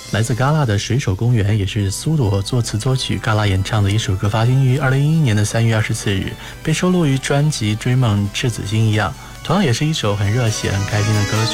来自嘎啦的《水手公园》也是苏朵作词作曲，嘎啦演唱的一首歌，发行于2011年的3月24日，被收录于专辑《追梦赤子心一样》，同样也是一首很热血、很开心的歌曲。